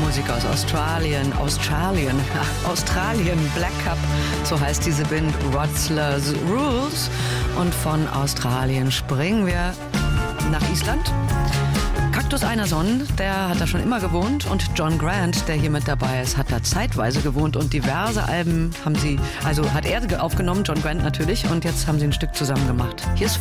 Musik aus Australien, Black Cup, so heißt diese Band Rotzler's Rules. Und von Australien springen wir nach Island. Cactus Einarsson, der hat da schon immer gewohnt, und John Grant, der hier mit dabei ist, hat da zeitweise gewohnt, und diverse Alben hat er aufgenommen, John Grant natürlich, und jetzt haben sie ein Stück zusammen gemacht. Hier ist